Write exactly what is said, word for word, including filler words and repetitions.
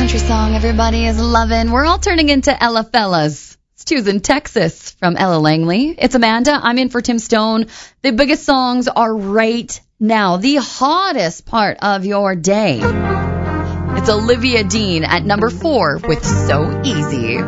country song everybody is loving. We're all turning into Ella Fellas. It's Choosing Texas from Ella Langley. It's Amanda. I'm in for Tim Stone. The biggest songs are right now. The hottest part of your day. It's Olivia Dean at number four with So Easy.